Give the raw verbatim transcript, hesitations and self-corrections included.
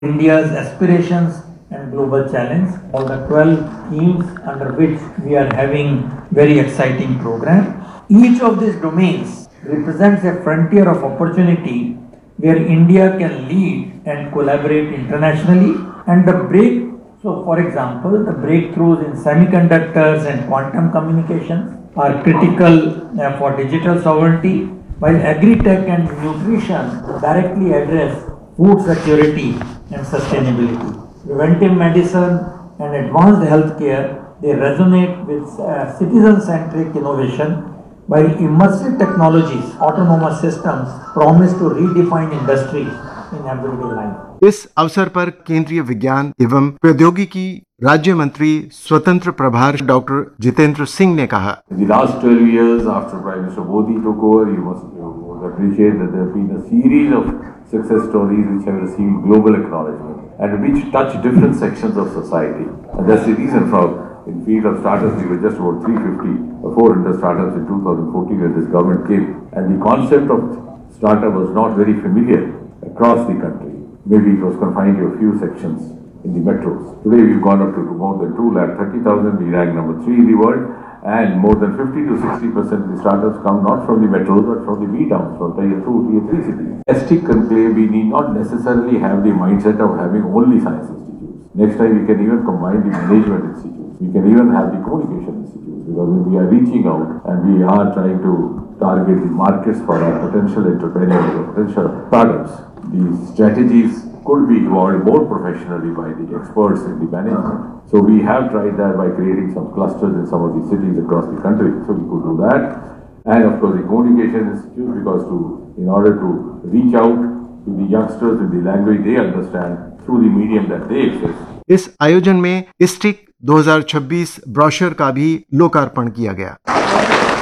India's aspirations and global challenge, all the twelve themes under which we are having very exciting program. Each of these domains represents a frontier of opportunity where India can lead and collaborate internationally, and the break, so for example, the breakthroughs in semiconductors and quantum communications are critical uh, for digital sovereignty, while agri-tech and nutrition directly address food security and sustainability. Preventive medicine and advanced healthcare, they resonate with uh, citizen-centric innovation, while immersive technologies, autonomous systems promise to redefine industry in everyday life. इस अवसर पर केंद्रीय विज्ञान एवं प्रौद्योगिकी राज्य मंत्री स्वतंत्र प्रभार डॉक्टर जितेंद्र सिंह ने कहा, In the last twelve years after Prime Minister Modi took over, you must, you must appreciate that there have been a series of success stories which have received global acknowledgement and which touch different sections of society. And that's the reason for, in field of startups, we were just about three hundred fifty or four hundred startups in two thousand fourteen when this government came. And the concept of startup was not very familiar across the country. Maybe it was confined to a few sections in the metros. Today we've gone up to more than two lakh thirty thousand, we rank number three in the world, and more than fifty to sixty percent of the startups come not from the metros but from the B-towns, from tier two, tier three cities. S T conclave, we need not necessarily have the mindset of having only science institutes. Next time we can even combine the management institutes. We can even have the communication institutes, because when we are reaching out and we are trying to target the markets for our potential entrepreneurs or potential startups, these strategies could be evolved more professionally by the experts in the management. So we have tried that by creating some clusters in some of the cities across the country. So we could do that. And of course the Communication Institute, because to in order to reach out to the youngsters in the language they understand through the medium that they access. इस आयोजन में stick दो हज़ार छब्बीस brochure का भी लोकार्पण किया गया।